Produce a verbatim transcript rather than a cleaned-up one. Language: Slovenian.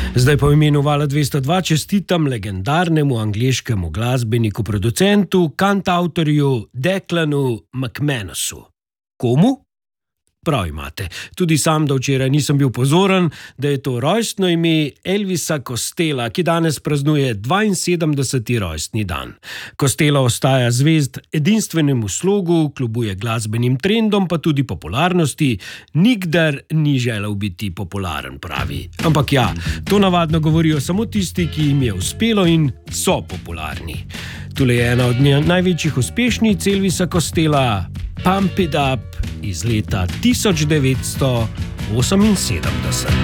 Zdaj pa v imenu Vala dvesto dva čestitam legendarnemu angleškemu glasbeniku, producentu, kantavtorju Declanu McManusu. Komu? Prav imate. Tudi sam do včeraj nisem bil pozoren, da je to rojstno ime Elvisa Costello, ki danes praznuje dvainsedemdeseti rojstni dan. Costello ostaja zvest edinstvenemu slogu, kljubuje glasbenim trendom, pa tudi popularnosti. Nikdar ni želel biti popularen, pravi. Ampak ja, to navadno govorijo samo tisti, ki jim je uspelo in so popularni. Tule je ena od največjih uspešnic Elvisa Costello, Pump It Up iz leta tisoč devetsto oseminsedemdeset.